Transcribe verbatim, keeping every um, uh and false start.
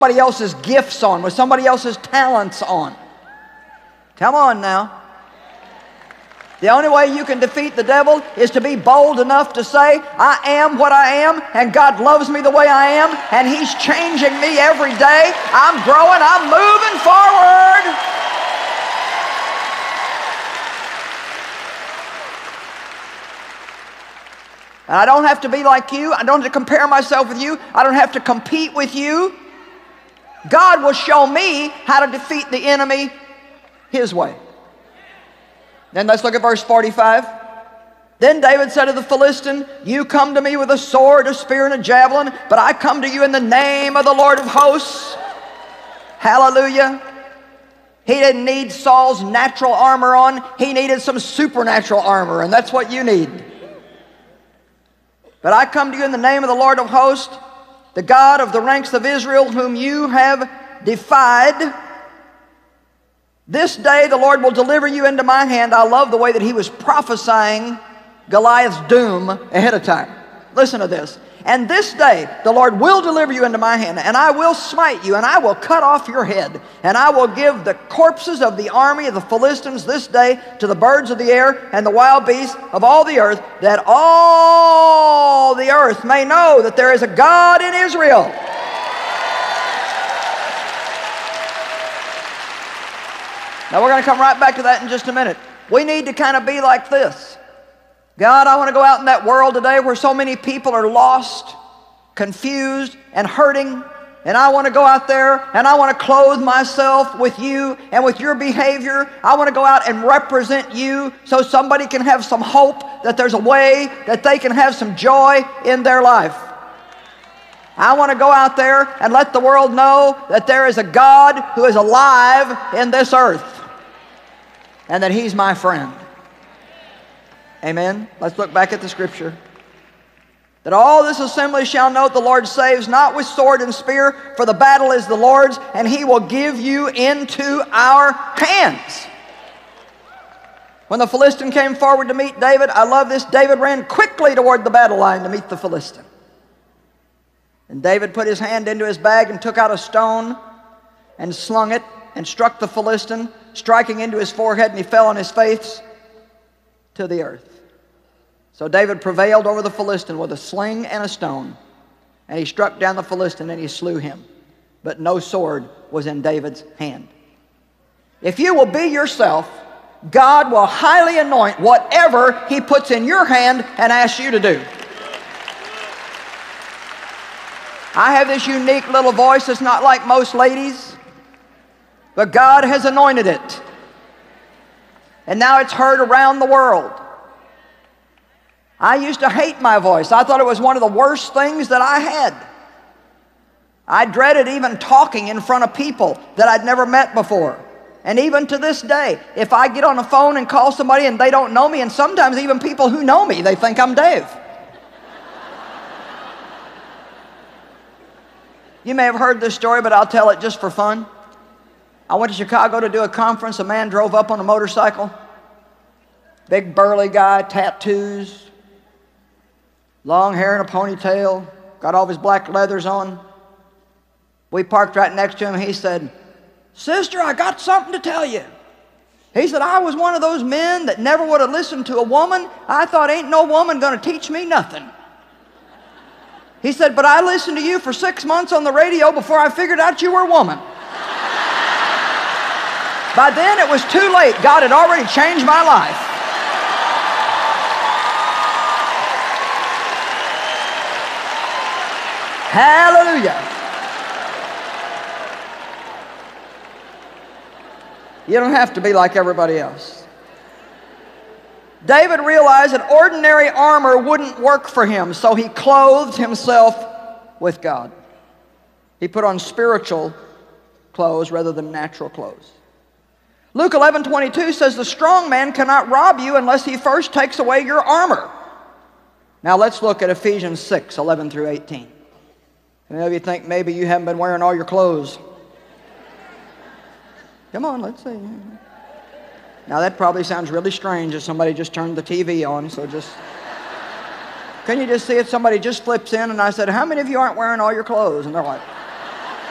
somebody else's gifts on, with somebody else's talents on. Come on now. The only way you can defeat the devil is to be bold enough to say, I am what I am, and God loves me the way I am, and He's changing me every day. I'm growing, I'm moving forward. And I don't have to be like you. I don't have to compare myself with you. I don't have to compete with you. God will show me how to defeat the enemy His way. Then let's look at verse forty-five. Then David said to the Philistine, you come to me with a sword, a spear, and a javelin, but I come to you in the name of the Lord of hosts. Hallelujah. He didn't need Saul's natural armor on. He needed some supernatural armor, and that's what you need. But I come to you in the name of the Lord of hosts, the God of the ranks of Israel, whom you have defied. This day the Lord will deliver you into my hand. I love the way that he was prophesying Goliath's doom ahead of time. Listen to this. And this day the Lord will deliver you into my hand, and I will smite you, and I will cut off your head, and I will give the corpses of the army of the Philistines this day to the birds of the air and the wild beasts of all the earth, that all the earth may know that there is a God in Israel. Now we're going to come right back to that in just a minute. We need to kind of be like this. God, I want to go out in that world today where so many people are lost, confused, and hurting. And I want to go out there and I want to clothe myself with you and with your behavior. I want to go out and represent you so somebody can have some hope that there's a way that they can have some joy in their life. I want to go out there and let the world know that there is a God who is alive in this earth and that He's my friend. Amen. Let's look back at the scripture. That all this assembly shall know that the Lord saves not with sword and spear, for the battle is the Lord's, and He will give you into our hands. When the Philistine came forward to meet David, I love this, David ran quickly toward the battle line to meet the Philistine. And David put his hand into his bag and took out a stone and slung it and struck the Philistine, striking into his forehead, and he fell on his face to the earth. So David prevailed over the Philistine with a sling and a stone, and he struck down the Philistine and he slew him. But no sword was in David's hand. If you will be yourself, God will highly anoint whatever He puts in your hand and asks you to do. I have this unique little voice that's not like most ladies, but God has anointed it. And now it's heard around the world. I used to hate my voice. I thought it was one of the worst things that I had. I dreaded even talking in front of people that I'd never met before. And even to this day, if I get on the phone and call somebody and they don't know me, and sometimes even people who know me, they think I'm Dave. You may have heard this story, but I'll tell it just for fun. I went to Chicago to do a conference. A man drove up on a motorcycle. Big burly guy, tattoos, long hair and a ponytail, got all of his black leathers on. We parked right next to him. He said, "Sister, I got something to tell you." He said, "I was one of those men that never would have listened to a woman. I thought ain't no woman going to teach me nothing." He said, "But I listened to you for six months on the radio before I figured out you were a woman." By then it was too late. God had already changed my life. Hallelujah. You don't have to be like everybody else. David realized that ordinary armor wouldn't work for him, so he clothed himself with God. He put on spiritual clothes rather than natural clothes. Luke eleven twenty-two says, "The strong man cannot rob you unless he first takes away your armor." Now let's look at Ephesians six eleven through eighteen. Many of you think maybe you haven't been wearing all your clothes. Come on, let's see. Now that probably sounds really strange if somebody just turned the T V on, so just... Can you just see it? Somebody just flips in and I said, "How many of you aren't wearing all your clothes?" And they're like...